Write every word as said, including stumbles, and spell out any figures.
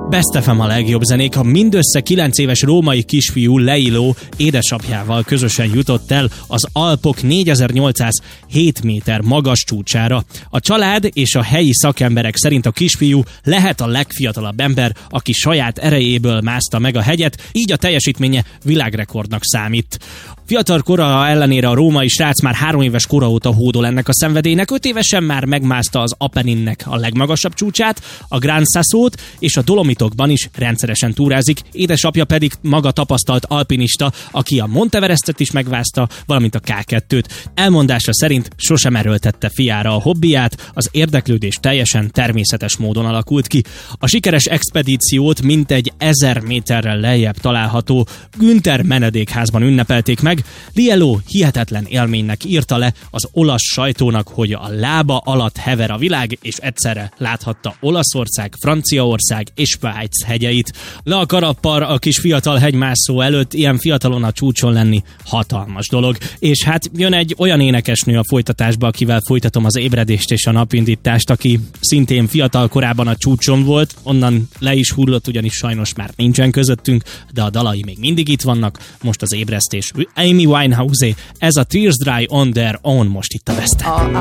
Best ef em a legjobb zenék. A mindössze kilenc éves római kisfiú Leilo édesapjával közösen jutott el az Alpok négyezer-nyolcszázhét méter magas csúcsára. A család és a helyi szakemberek szerint a kisfiú lehet a legfiatalabb ember, aki saját erejéből mászta meg a hegyet, így a teljesítménye világrekordnak számít. Fiatal kora ellenére a római srác már három éves kora óta hódol ennek a szenvedélynek, öt évesen már megmászta az Apenninnek a legmagasabb csúcsát, a Gran Sassót, és a Dolomitokban is rendszeresen túrázik, édesapja pedig maga tapasztalt alpinista, aki a Monteverestet is megmászta, valamint a ká kettőt. Elmondása szerint sosem erőltette fiára a hobbiját, az érdeklődés teljesen természetes módon alakult ki. A sikeres expedíciót mintegy ezer méterrel lejjebb található Günther menedékházban ünnepelték meg. Leilo hihetetlen élménynek írta le az olasz sajtónak, hogy a lába alatt hever a világ, és egyszerre láthatta Olaszország, Franciaország és Svájc hegyeit. Le a karappal a kis fiatal hegymászó előtt, ilyen fiatalon a csúcson lenni hatalmas dolog. És hát jön egy olyan énekesnő a folytatásba, akivel folytatom az ébredést és a napindítást, aki szintén fiatal korában a csúcson volt, onnan le is hullott, ugyanis sajnos már nincsen közöttünk, de a dalai még mindig itt vannak. Most az ébresztés Amy Winehouse, ez a Tears Dry on Their Own most itt a Besten.